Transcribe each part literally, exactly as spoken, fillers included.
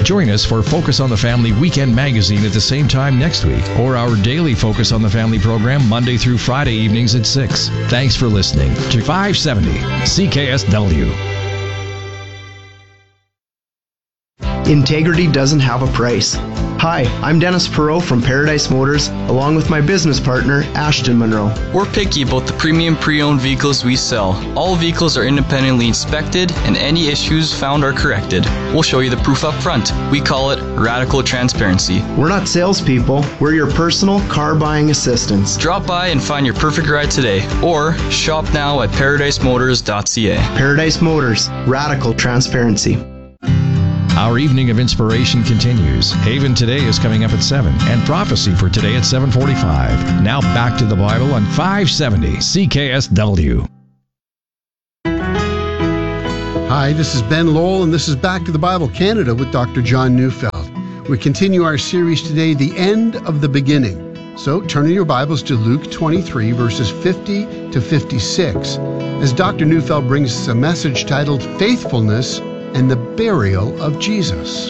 Join us for Focus on the Family Weekend Magazine at the same time next week, or our daily Focus on the Family program Monday through Friday evenings at six. Thanks for listening to five seventy C K S W. Integrity doesn't have a price. Hi, I'm Dennis Perot from Paradise Motors, along with my business partner, Ashton Monroe. We're picky about the premium pre-owned vehicles we sell. All vehicles are independently inspected, and any issues found are corrected. We'll show you the proof up front. We call it radical transparency. We're not salespeople. We're your personal car buying assistants. Drop by and find your perfect ride today, or shop now at paradise motors dot c a. Paradise Motors, radical transparency. Our evening of inspiration continues. Haven Today is coming up at seven, and Prophecy for today at seven forty-five. Now back to the Bible on five seventy C K S W. Hi, this is Ben Lowell, and this is Back to the Bible Canada with Doctor John Neufeld. We continue our series today, The End of the Beginning. So turn in your Bibles to Luke twenty-three, verses fifty to fifty-six, as Doctor Neufeld brings us a message titled Faithfulness and the Burial of Jesus.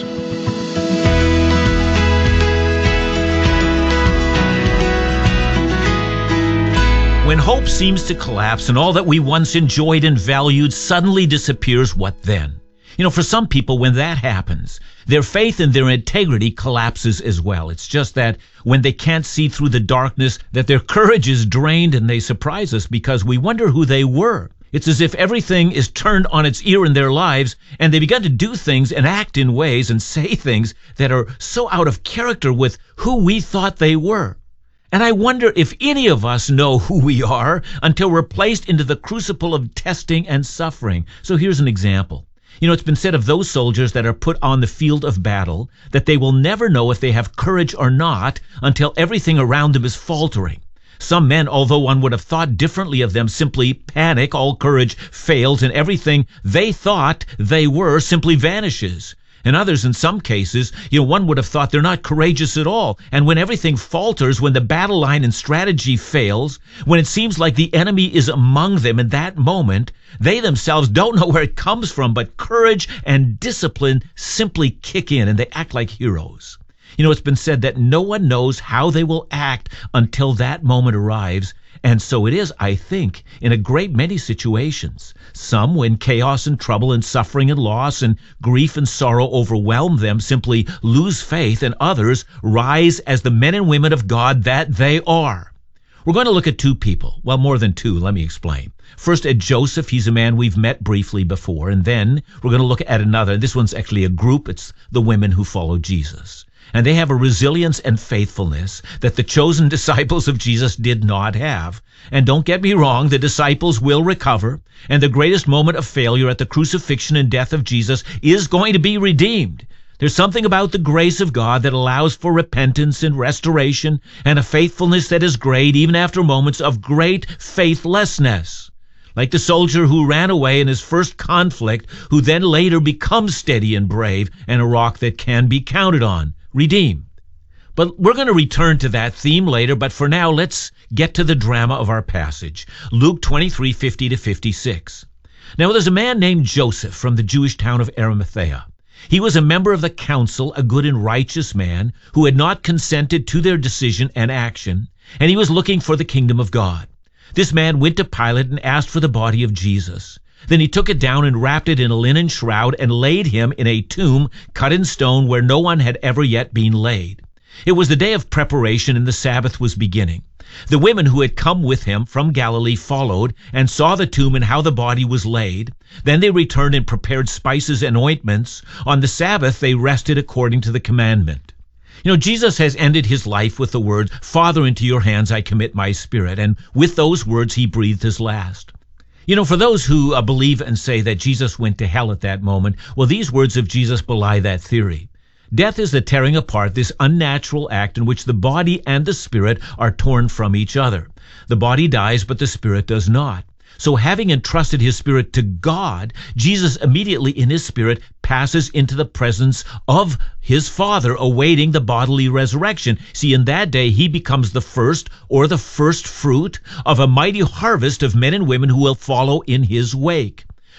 When hope seems to collapse and all that we once enjoyed and valued suddenly disappears, what then? You know, for some people, when that happens, their faith and their integrity collapses as well. It's just that when they can't see through the darkness, that their courage is drained, and they surprise us because we wonder who they were. It's as if everything is turned on its ear in their lives, and they begin to do things and act in ways and say things that are so out of character with who we thought they were. And I wonder if any of us know who we are until we're placed into the crucible of testing and suffering. So here's an example. You know, it's been said of those soldiers that are put on the field of battle that they will never know if they have courage or not until everything around them is faltering. Some men, although one would have thought differently of them, simply panic, all courage fails, and everything they thought they were simply vanishes. And others, in some cases, you know, one would have thought they're not courageous at all. And when everything falters, when the battle line and strategy fails, when it seems like the enemy is among them in that moment, they themselves don't know where it comes from, but courage and discipline simply kick in, and they act like heroes. You know, it's been said that no one knows how they will act until that moment arrives. And so it is, I think, in a great many situations. Some, when chaos and trouble and suffering and loss and grief and sorrow overwhelm them, simply lose faith, and others rise as the men and women of God that they are. We're going to look at two people. Well, more than two. Let me explain. First, at Joseph. He's a man we've met briefly before. And then we're going to look at another. This one's actually a group. It's the women who follow Jesus. And they have a resilience and faithfulness that the chosen disciples of Jesus did not have. And don't get me wrong, the disciples will recover, and the greatest moment of failure at the crucifixion and death of Jesus is going to be redeemed. There's something about the grace of God that allows for repentance and restoration, and a faithfulness that is great even after moments of great faithlessness. Like the soldier who ran away in his first conflict, who then later becomes steady and brave, and a rock that can be counted on. Redeemed. But we're going to return to that theme later, but for now, let's get to the drama of our passage. Luke twenty-three, fifty to fifty-six. Now, there's a man named Joseph from the Jewish town of Arimathea. He was a member of the council, a good and righteous man who had not consented to their decision and action, and he was looking for the kingdom of God. This man went to Pilate and asked for the body of Jesus. Then he took it down and wrapped it in a linen shroud and laid him in a tomb cut in stone where no one had ever yet been laid. It was the day of preparation, and the Sabbath was beginning. The women who had come with him from Galilee followed and saw the tomb and how the body was laid. Then they returned and prepared spices and ointments. On the Sabbath they rested according to the commandment. You know, Jesus has ended his life with the words, "Father, into your hands I commit my spirit." And with those words he breathed his last. You know, for those who uh, believe and say that Jesus went to hell at that moment, well, these words of Jesus belie that theory. Death is the tearing apart, this unnatural act in which the body and the spirit are torn from each other. The body dies, but the spirit does not. So having entrusted his spirit to God, Jesus immediately in his spirit passes into the presence of his Father, awaiting the bodily resurrection. See, in that day he becomes the first or the first fruit of a mighty harvest of men and women who will follow in his wake.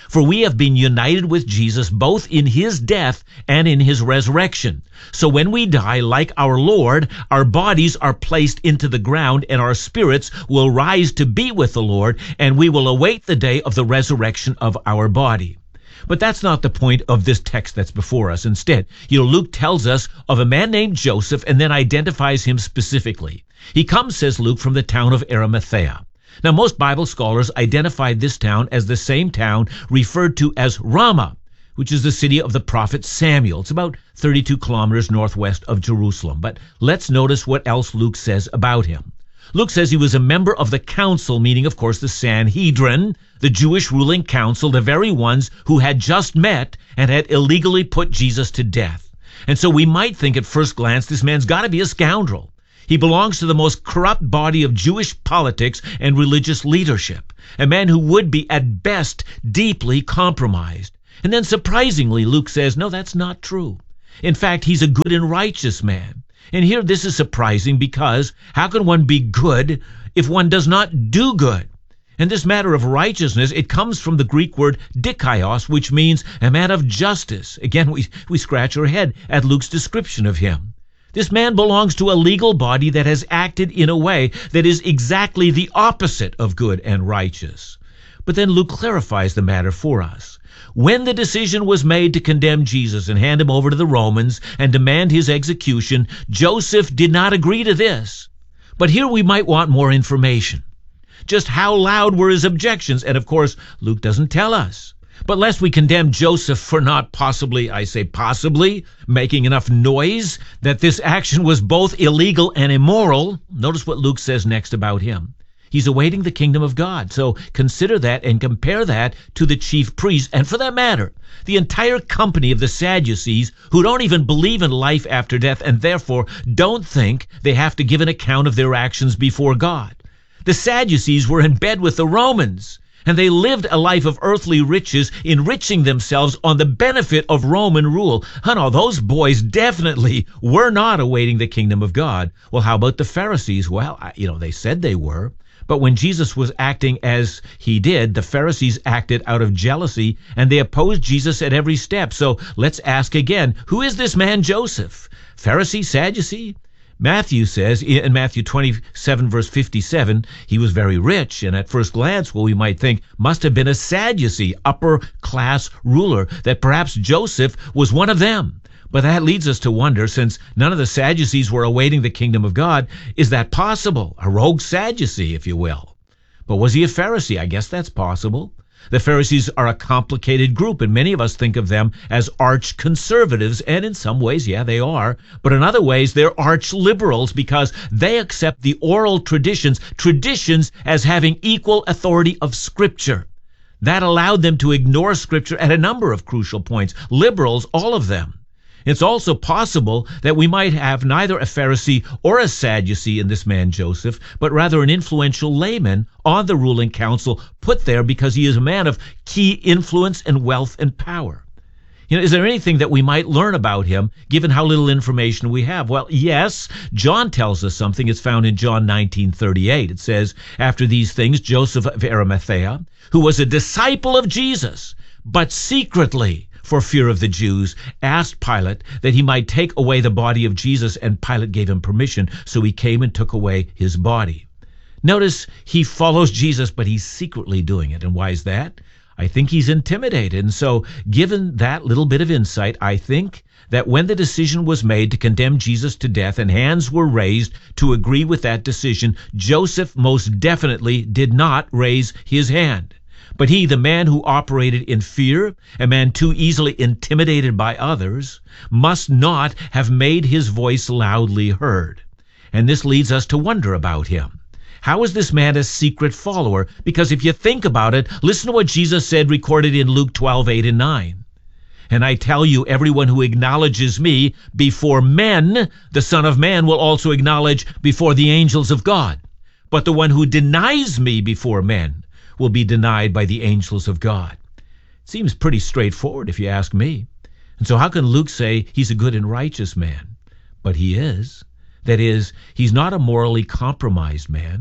For we have been united with Jesus both in his death and in his resurrection. So when we die like our Lord, our bodies are placed into the ground, and our spirits will rise to be with the Lord, and we will await the day of the resurrection of our body. But that's not the point of this text that's before us. Instead, you know, Luke tells us of a man named Joseph and then identifies him specifically. He comes, says Luke, from the town of Arimathea. Now, most Bible scholars identified this town as the same town referred to as Ramah, which is the city of the prophet Samuel. It's about thirty-two kilometers northwest of Jerusalem. But let's notice what else Luke says about him. Luke says he was a member of the council, meaning, of course, the Sanhedrin, the Jewish ruling council, the very ones who had just met and had illegally put Jesus to death. And so we might think at first glance this man's got to be a scoundrel. He belongs to the most corrupt body of Jewish politics and religious leadership, a man who would be at best deeply compromised. And then surprisingly, Luke says, no, that's not true. In fact, he's a good and righteous man. And here this is surprising because how can one be good if one does not do good? And this matter of righteousness, it comes from the Greek word dikaios, which means a man of justice. Again, we, we scratch our head at Luke's description of him. This man belongs to a legal body that has acted in a way that is exactly the opposite of good and righteous. But then Luke clarifies the matter for us. When the decision was made to condemn Jesus and hand him over to the Romans and demand his execution, Joseph did not agree to this. But here we might want more information. Just how loud were his objections? And of course, Luke doesn't tell us. But lest we condemn Joseph for not possibly, I say possibly, making enough noise that this action was both illegal and immoral, notice what Luke says next about him. He's awaiting the kingdom of God. So consider that and compare that to the chief priests, and for that matter, the entire company of the Sadducees, who don't even believe in life after death and therefore don't think they have to give an account of their actions before God. The Sadducees were in bed with the Romans, and they lived a life of earthly riches, enriching themselves on the benefit of Roman rule. Oh no, those boys definitely were not awaiting the kingdom of God. Well, how about the Pharisees? Well, you know, they said they were. But when Jesus was acting as he did, the Pharisees acted out of jealousy, and they opposed Jesus at every step. So let's ask again, who is this man Joseph? Pharisee, Sadducee? Matthew says in Matthew twenty-seven, verse fifty-seven, he was very rich, and at first glance, well, we might think must have been a Sadducee, upper-class ruler, that perhaps Joseph was one of them. But that leads us to wonder, since none of the Sadducees were awaiting the kingdom of God, is that possible? A rogue Sadducee, if you will. But was he a Pharisee? I guess that's possible. The Pharisees are a complicated group, and many of us think of them as arch-conservatives, and in some ways, yeah, they are. But in other ways, they're arch-liberals because they accept the oral traditions, traditions as having equal authority of Scripture. That allowed them to ignore Scripture at a number of crucial points. Liberals, all of them. It's also possible that we might have neither a Pharisee or a Sadducee in this man Joseph, but rather an influential layman on the ruling council, put there because he is a man of key influence and wealth and power. You know, is there anything that we might learn about him, given how little information we have? Well, yes, John tells us something. It's found in John nineteen thirty-eight. It says, after these things, Joseph of Arimathea, who was a disciple of Jesus, but secretly, for fear of the Jews, asked Pilate that he might take away the body of Jesus, and Pilate gave him permission, so he came and took away his body. Notice he follows Jesus, but he's secretly doing it. And why is that? I think he's intimidated. And so, given that little bit of insight, I think that when the decision was made to condemn Jesus to death and hands were raised to agree with that decision, Joseph most definitely did not raise his hand. But he, the man who operated in fear, a man too easily intimidated by others, must not have made his voice loudly heard. And this leads us to wonder about him. How is this man a secret follower? Because if you think about it, listen to what Jesus said recorded in Luke twelve, eight and nine. And I tell you, everyone who acknowledges me before men, the Son of Man will also acknowledge before the angels of God. But the one who denies me before men will be denied by the angels of God. It seems pretty straightforward if you ask me. And so how can Luke say he's a good and righteous man? But he is. That is, he's not a morally compromised man.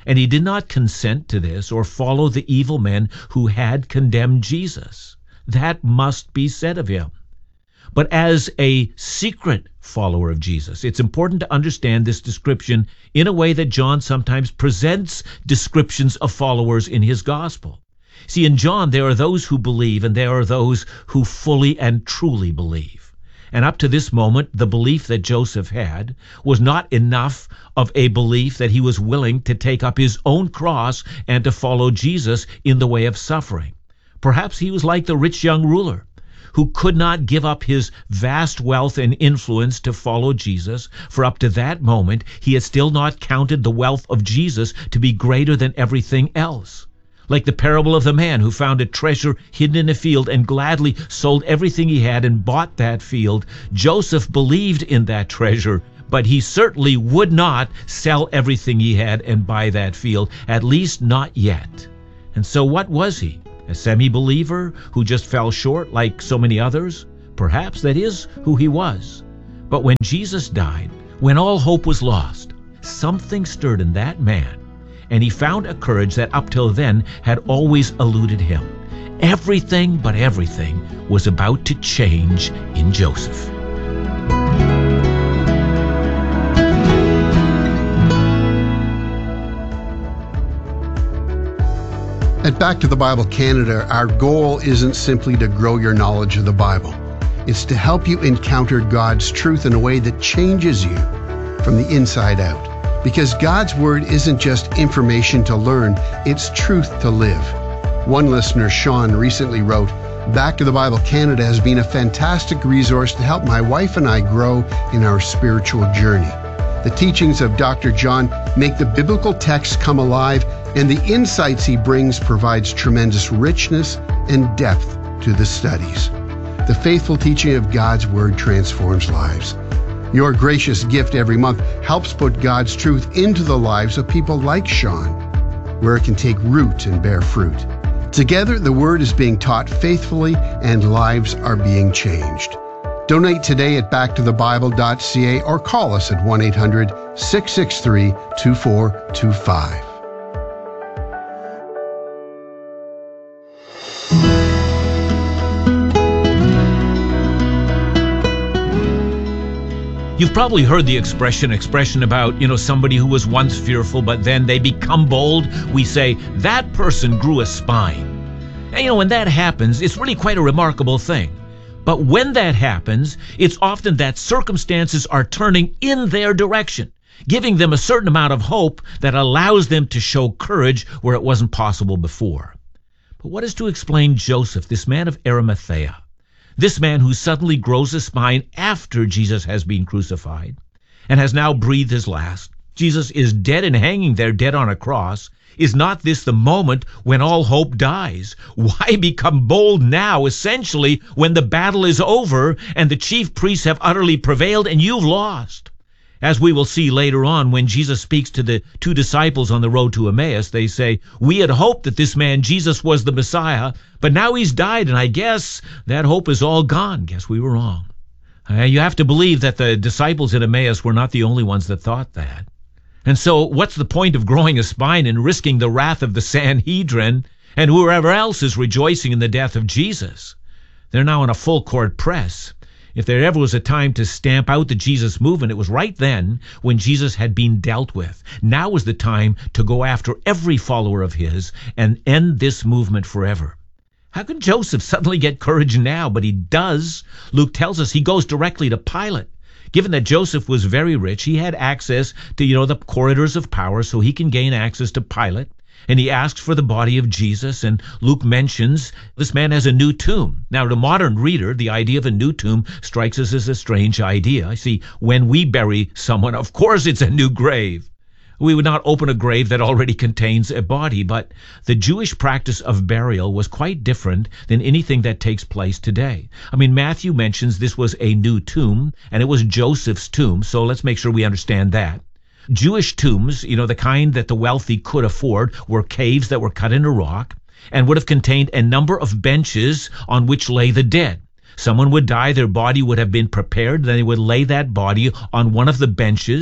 and he did not consent to this or follow the evil men who had condemned Jesus. That must be said of him. But as a secret follower of Jesus, it's important to understand this description in a way that John sometimes presents descriptions of followers in his gospel. See, in John, there are those who believe, and there are those who fully and truly believe. And up to this moment, the belief that Joseph had was not enough of a belief that he was willing to take up his own cross and to follow Jesus in the way of suffering. Perhaps he was like the rich young ruler who could not give up his vast wealth and influence to follow Jesus, for up to that moment he had still not counted the wealth of Jesus to be greater than everything else. Like the parable of the man who found a treasure hidden in a field and gladly sold everything he had and bought that field, Joseph believed in that treasure, but he certainly would not sell everything he had and buy that field, at least not yet. And so what was he? A semi-believer who just fell short like so many others? Perhaps that is who he was. But when Jesus died, when all hope was lost, something stirred in that man, and he found a courage that up till then had always eluded him. Everything but everything was about to change in Joseph. At Back to the Bible Canada, our goal isn't simply to grow your knowledge of the Bible. It's to help you encounter God's truth in a way that changes you from the inside out. Because God's Word isn't just information to learn, it's truth to live. One listener, Sean, recently wrote, Back to the Bible Canada has been a fantastic resource to help my wife and I grow in our spiritual journey. The teachings of Doctor John make the biblical text come alive, and the insights he brings provides tremendous richness and depth to the studies. The faithful teaching of God's Word transforms lives. Your gracious gift every month helps put God's truth into the lives of people like Sean, where it can take root and bear fruit. Together, the Word is being taught faithfully and lives are being changed. Donate today at back to the bible dot c a or call us at one eight hundred, six six three, two four two five. You've probably heard the expression, expression about, you know, somebody who was once fearful, but then they become bold. We say, that person grew a spine. And, you know, when that happens, it's really quite a remarkable thing. But when that happens, it's often that circumstances are turning in their direction, giving them a certain amount of hope that allows them to show courage where it wasn't possible before. But what is to explain Joseph, this man of Arimathea? This man who suddenly grows a spine after Jesus has been crucified and has now breathed his last. Jesus is dead and hanging there, dead on a cross. Is not this the moment when all hope dies? Why become bold now, essentially, when the battle is over and the chief priests have utterly prevailed and you've lost? As we will see later on, when Jesus speaks to the two disciples on the road to Emmaus, they say, we had hoped that this man Jesus was the Messiah, but now he's died, and I guess that hope is all gone. Guess we were wrong. Uh, you have to believe that the disciples in Emmaus were not the only ones that thought that. And so what's the point of growing a spine and risking the wrath of the Sanhedrin and whoever else is rejoicing in the death of Jesus? They're now in a full-court press. If there ever was a time to stamp out the Jesus movement, it was right then when Jesus had been dealt with. Now was the time to go after every follower of his and end this movement forever. How can Joseph suddenly get courage now? But he does. Luke tells us he goes directly to Pilate. Given that Joseph was very rich, he had access to, you know, the corridors of power, so he can gain access to Pilate. And he asks for the body of Jesus, and Luke mentions this man has a new tomb. Now, to a modern reader, the idea of a new tomb strikes us as a strange idea. I see, when we bury someone, of course it's a new grave. We would not open a grave that already contains a body, but the Jewish practice of burial was quite different than anything that takes place today. I mean, Matthew mentions this was a new tomb, and it was Joseph's tomb, so let's make sure we understand that. Jewish tombs, you know, the kind that the wealthy could afford, were caves that were cut into rock and would have contained a number of benches on which lay the dead. Someone would die, their body would have been prepared, then they would lay that body on one of the benches,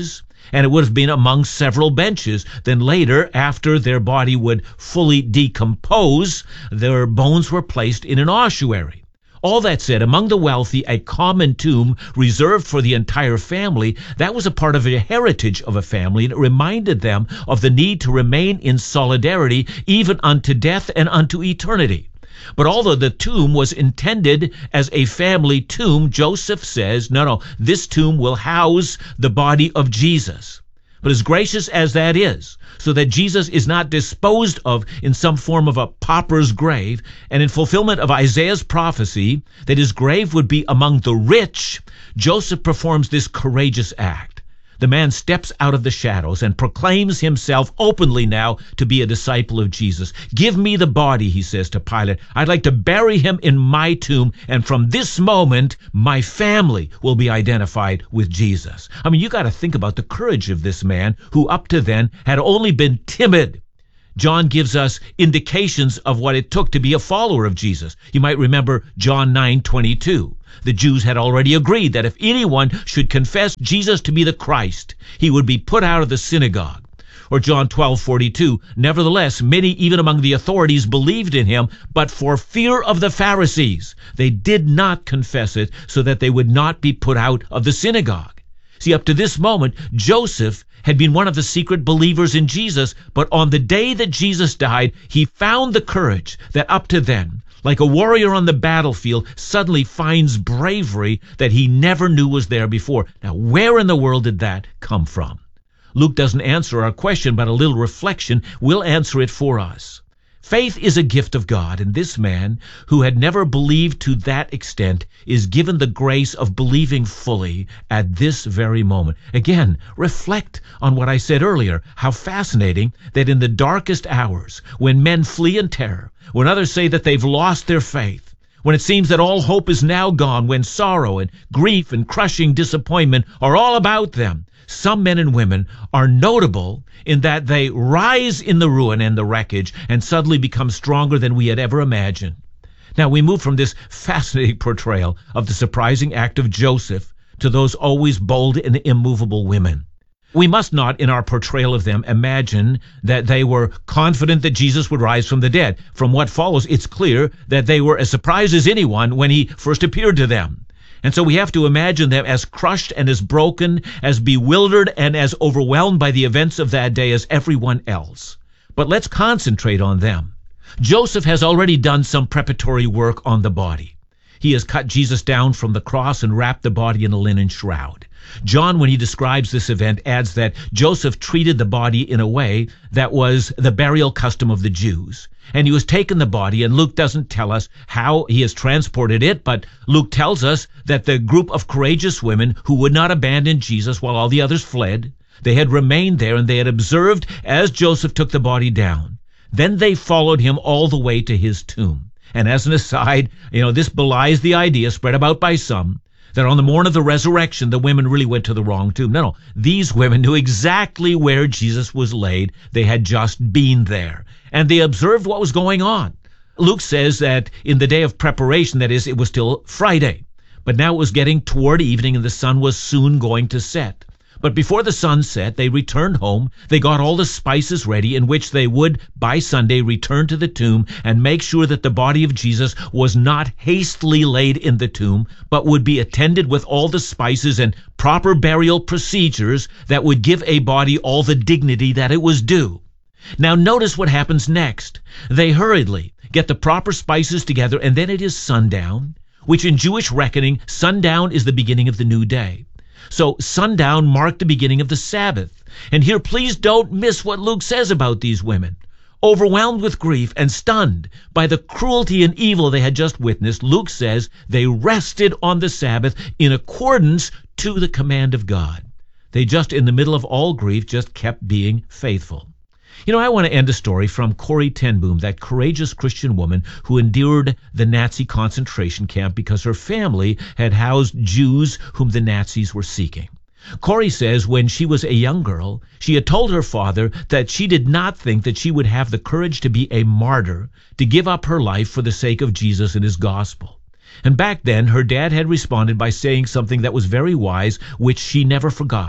and it would have been among several benches. Then later, after their body would fully decompose, their bones were placed in an ossuary. All that said, among the wealthy, a common tomb reserved for the entire family, that was a part of the heritage of a family, and it reminded them of the need to remain in solidarity even unto death and unto eternity. But although the tomb was intended as a family tomb, Joseph says, no, no, this tomb will house the body of Jesus. But as gracious as that is, so that Jesus is not disposed of in some form of a pauper's grave, and in fulfillment of Isaiah's prophecy that his grave would be among the rich, Joseph performs this courageous act. The man steps out of the shadows and proclaims himself openly now to be a disciple of Jesus. Give me the body, he says to Pilate. I'd like to bury him in my tomb, and from this moment, my family will be identified with Jesus. I mean, you got to think about the courage of this man who up to then had only been timid. John gives us indications of what it took to be a follower of Jesus. You might remember John nine twenty-two. The Jews had already agreed that if anyone should confess Jesus to be the Christ, he would be put out of the synagogue. Or John twelve forty-two, nevertheless, many even among the authorities believed in him, but for fear of the Pharisees, they did not confess it, so that they would not be put out of the synagogue. See, up to this moment, Joseph had been one of the secret believers in Jesus, but on the day that Jesus died, he found the courage that up to then, like a warrior on the battlefield, suddenly finds bravery that he never knew was there before. Now, where in the world did that come from? Luke doesn't answer our question, but a little reflection will answer it for us. Faith is a gift of God, and this man, who had never believed to that extent, is given the grace of believing fully at this very moment. Again, reflect on what I said earlier, how fascinating that in the darkest hours, when men flee in terror, when others say that they've lost their faith, when it seems that all hope is now gone, when sorrow and grief and crushing disappointment are all about them, some men and women are notable in that they rise in the ruin and the wreckage and suddenly become stronger than we had ever imagined. Now we move from this fascinating portrayal of the surprising act of Joseph to those always bold and immovable women. We must not, in our portrayal of them, imagine that they were confident that Jesus would rise from the dead. From what follows, it's clear that they were as surprised as anyone when he first appeared to them. And so we have to imagine them as crushed and as broken, as bewildered and as overwhelmed by the events of that day as everyone else. But let's concentrate on them. Joseph has already done some preparatory work on the body. He has cut Jesus down from the cross and wrapped the body in a linen shroud. John, when he describes this event, adds that Joseph treated the body in a way that was the burial custom of the Jews. And he was taken the body, and Luke doesn't tell us how he has transported it, but Luke tells us that the group of courageous women who would not abandon Jesus while all the others fled, they had remained there and they had observed as Joseph took the body down. Then they followed him all the way to his tomb. And as an aside, you know, this belies the idea spread about by some that on the morning of the resurrection, the women really went to the wrong tomb. No, no. These women knew exactly where Jesus was laid. They had just been there, and they observed what was going on. Luke says that in the day of preparation, that is, it was still Friday, but now it was getting toward evening, and the sun was soon going to set. But before the sun set, they returned home. They got all the spices ready, in which they would, by Sunday, return to the tomb and make sure that the body of Jesus was not hastily laid in the tomb, but would be attended with all the spices and proper burial procedures that would give a body all the dignity that it was due. Now notice what happens next. They hurriedly get the proper spices together, and then it is sundown, which in Jewish reckoning, sundown is the beginning of the new day. So sundown marked the beginning of the Sabbath. And here, please don't miss what Luke says about these women. Overwhelmed with grief and stunned by the cruelty and evil they had just witnessed, Luke says they rested on the Sabbath in accordance to the command of God. They just, in the middle of all grief, just kept being faithful. You know, I want to end a story from Corrie ten Boom, that courageous Christian woman who endured the Nazi concentration camp because her family had housed Jews whom the Nazis were seeking. Corrie says when she was a young girl, she had told her father that she did not think that she would have the courage to be a martyr, to give up her life for the sake of Jesus and his gospel. And back then, her dad had responded by saying something that was very wise, which she never forgot.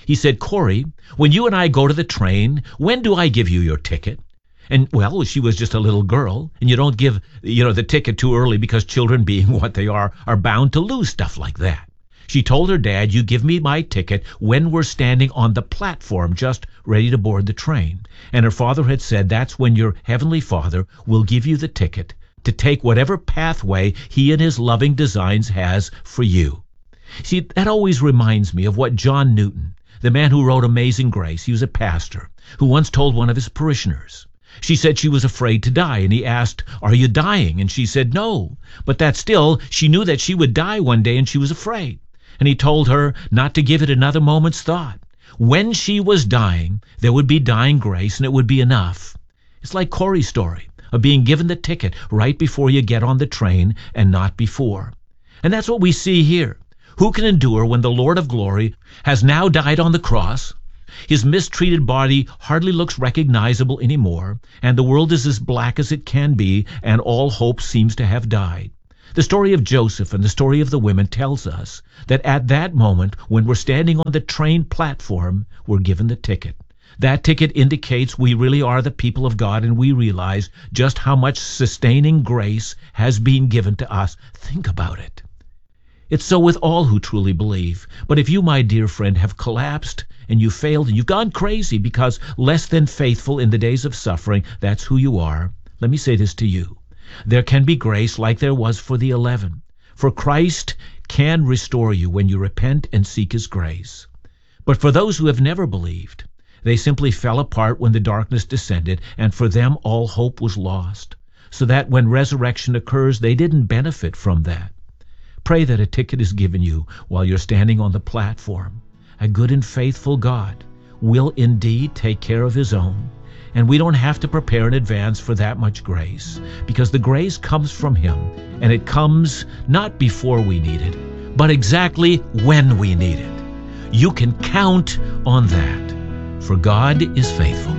He said, Corey, when you and I go to the train, when do I give you your ticket? And, well, she was just a little girl, and you don't give, you know, the ticket too early because children, being what they are, are bound to lose stuff like that. She told her dad, you give me my ticket when we're standing on the platform just ready to board the train. And her father had said, that's when your heavenly Father will give you the ticket to take whatever pathway he in his loving designs has for you. See, that always reminds me of what John Newton, the man who wrote Amazing Grace, he was a pastor, who once told one of his parishioners. She said she was afraid to die, and he asked, are you dying? And she said, no. But that still, she knew that she would die one day, and she was afraid. And he told her not to give it another moment's thought. When she was dying, there would be dying grace, and it would be enough. It's like Corey's story of being given the ticket right before you get on the train and not before. And that's what we see here. Who can endure when the Lord of glory has now died on the cross? His mistreated body hardly looks recognizable anymore, and the world is as black as it can be, and all hope seems to have died. The story of Joseph and the story of the women tells us that at that moment, when we're standing on the train platform, we're given the ticket. That ticket indicates we really are the people of God, and we realize just how much sustaining grace has been given to us. Think about it. It's so with all who truly believe. But if you, my dear friend, have collapsed and you failed and you've gone crazy because less than faithful in the days of suffering, that's who you are. Let me say this to you. There can be grace like there was for the eleven. For Christ can restore you when you repent and seek his grace. But for those who have never believed, they simply fell apart when the darkness descended, and for them all hope was lost, so that when resurrection occurs, they didn't benefit from that. Pray that a ticket is given you while you're standing on the platform. A good and faithful God will indeed take care of his own, and we don't have to prepare in advance for that much grace, because the grace comes from him, and it comes not before we need it, but exactly when we need it. You can count on that, for God is faithful.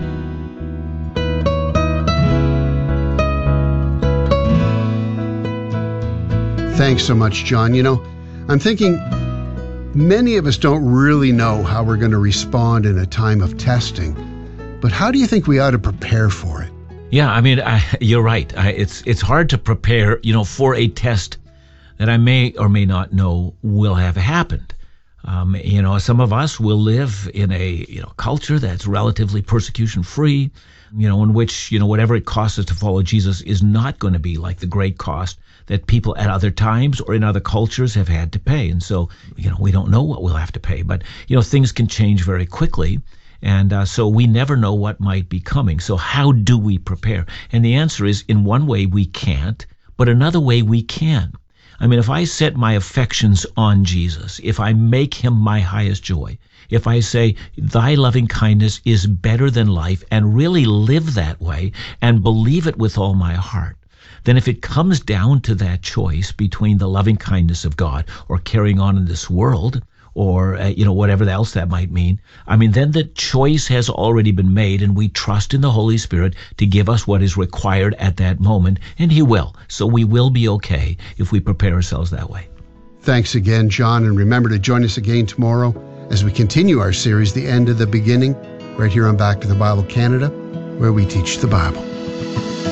Thanks so much, John. You know, I'm thinking many of us don't really know how we're going to respond in a time of testing, but how do you think we ought to prepare for it? Yeah, I mean, I, you're right. I, it's it's hard to prepare, you know, for a test that I may or may not know will have happened. Um, you know, some of us will live in a you know culture that's relatively persecution-free, you know, in which, you know, whatever it costs us to follow Jesus is not going to be like the great cost that people at other times or in other cultures have had to pay. And so, you know, we don't know what we'll have to pay, but, you know, things can change very quickly. And uh, so we never know what might be coming. So how do we prepare? And the answer is, in one way we can't, but another way we can. I mean, if I set my affections on Jesus, if I make him my highest joy, if I say, thy loving kindness is better than life, and really live that way and believe it with all my heart, then if it comes down to that choice between the loving kindness of God or carrying on in this world, or, uh, you know, whatever else that might mean, I mean, then the choice has already been made, and we trust in the Holy Spirit to give us what is required at that moment, and he will. So we will be okay if we prepare ourselves that way. Thanks again, John, and remember to join us again tomorrow as we continue our series, The End of the Beginning, right here on Back to the Bible Canada, where we teach the Bible.